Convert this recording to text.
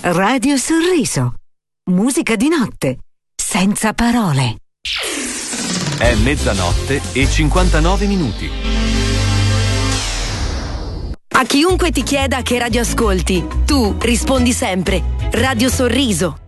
Radio Sorriso. Musica di notte, senza parole. È mezzanotte e 59 minuti. A chiunque ti chieda che radio ascolti, tu rispondi sempre Radio Sorriso.